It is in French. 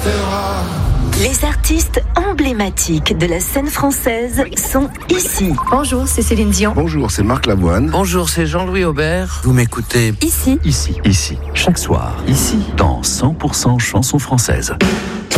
Les artistes emblématiques de la scène française sont ici. Bonjour, c'est Céline Dion. Bonjour, c'est Marc Lavoine. Bonjour, c'est Jean-Louis Aubert. Vous m'écoutez Ici. Ici, chaque soir, ici, dans 100% chansons françaises.